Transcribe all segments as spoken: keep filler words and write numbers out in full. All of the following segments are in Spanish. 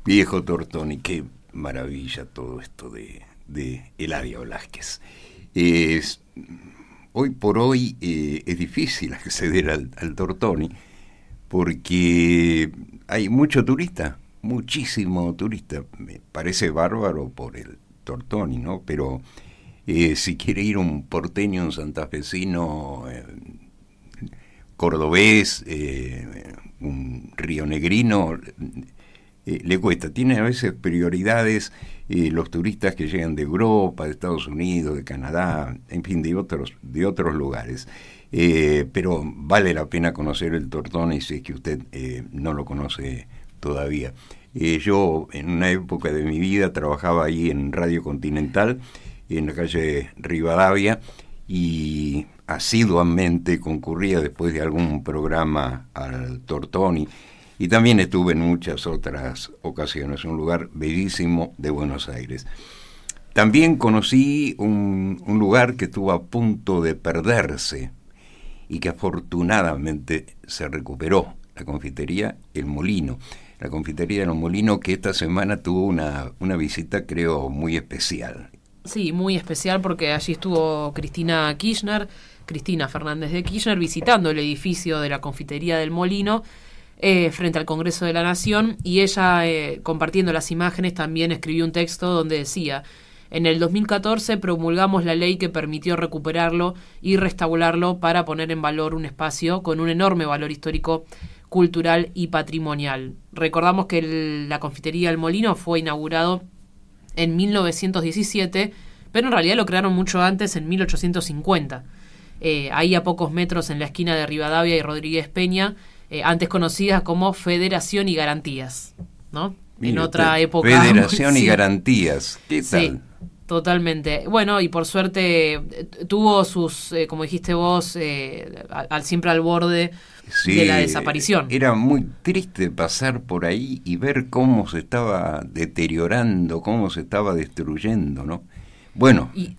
Viejo Tortoni, qué maravilla todo esto de, de Eladia Velázquez. Es, hoy por hoy eh, es difícil acceder al, al Tortoni porque hay mucho turista, muchísimo turista. Me parece bárbaro por el Tortoni, ¿no? Pero eh, si quiere ir un porteño, un santafesino, eh, cordobés, eh, un rionegrino, eh, le cuesta. Tiene a veces prioridades eh, los turistas que llegan de Europa, de Estados Unidos, de Canadá, en fin, de otros, de otros lugares. Eh, pero vale la pena conocer el Tortoni si es que usted eh, no lo conoce todavía. Eh, yo en una época de mi vida trabajaba ahí en Radio Continental, en la calle Rivadavia, y asiduamente concurría después de algún programa al Tortoni, y también estuve en muchas otras ocasiones, un lugar bellísimo de Buenos Aires. También conocí un, un lugar que estuvo a punto de perderse y que afortunadamente se recuperó, la confitería El Molino. La confitería El Molino, que esta semana tuvo una, una visita, creo, muy especial. Sí, muy especial porque allí estuvo Cristina Kirchner, Cristina Fernández de Kirchner, visitando el edificio de la confitería del Molino eh, frente al Congreso de la Nación, y ella, eh, compartiendo las imágenes, también escribió un texto donde decía: en el dos mil catorce promulgamos la ley que permitió recuperarlo y restaurarlo para poner en valor un espacio con un enorme valor histórico, cultural y patrimonial. Recordamos que el, la confitería El Molino fue inaugurado en mil novecientos diecisiete, pero en realidad lo crearon mucho antes, en mil ochocientos cincuenta. Eh, ahí a pocos metros, en la esquina de Rivadavia y Rodríguez Peña, eh, antes conocida como Federación y Garantías, ¿no? Mire, en otra usted, época. Federación y sí. Garantías, ¿qué tal? Sí, totalmente. Bueno, y por suerte eh, tuvo sus, eh, como dijiste vos, eh, al, siempre al borde sí, de la desaparición. Era muy triste pasar por ahí y ver cómo se estaba deteriorando, cómo se estaba destruyendo, ¿no? Bueno, y,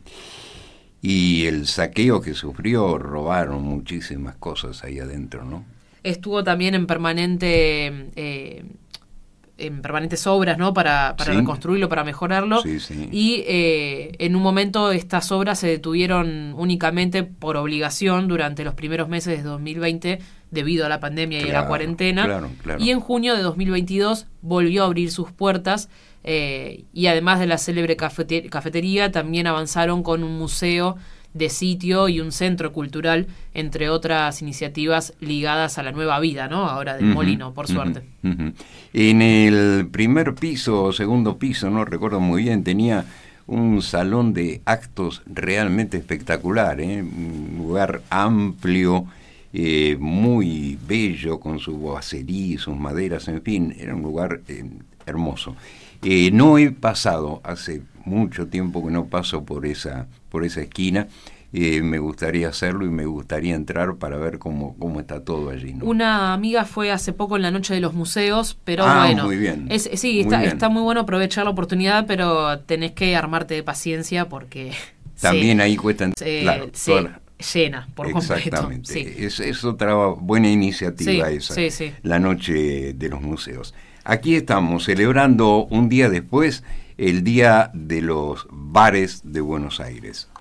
y el saqueo que sufrió, robaron muchísimas cosas ahí adentro, ¿no? Estuvo también en permanente... Eh, en permanentes obras, ¿no? Para, para sí. reconstruirlo, para mejorarlo. Sí, sí. Y eh, en un momento estas obras se detuvieron únicamente por obligación durante los primeros meses de dos mil veinte debido a la pandemia claro, y a la cuarentena. Claro, claro. Y en junio de dos mil veintidós volvió a abrir sus puertas eh, y además de la célebre cafete- cafetería también avanzaron con un museo de sitio y un centro cultural, entre otras iniciativas ligadas a la nueva vida, ¿no? Ahora del uh-huh, Molino, por suerte. Uh-huh, uh-huh. En el primer piso o segundo piso, no recuerdo muy bien, tenía un salón de actos realmente espectacular, ¿eh? Un lugar amplio, eh, muy bello, con su boacerí, sus maderas, en fin, era un lugar eh, hermoso. Eh, no he pasado, hace mucho tiempo que no paso por esa, por esa esquina. Eh, me gustaría hacerlo y me gustaría entrar para ver cómo, cómo está todo allí, ¿no? Una amiga fue hace poco en la noche de los museos, pero ah, bueno, muy bien. Es, sí, muy está, bien. está muy bueno aprovechar la oportunidad, pero tenés que armarte de paciencia porque... También se, ahí cuesta... Se, claro, se la... llena por Exactamente. completo. Sí. Es, es otra buena iniciativa sí, esa, sí, sí. la noche de los museos. Aquí estamos celebrando un día después el Día de los Bares de Buenos Aires.